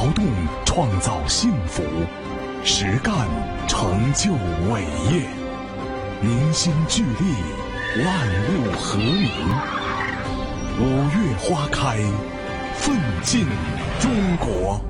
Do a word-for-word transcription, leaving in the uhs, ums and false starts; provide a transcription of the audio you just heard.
动创造幸福，实干成就伟业。凝心聚力，万物和鸣。五月花开，奋进中国。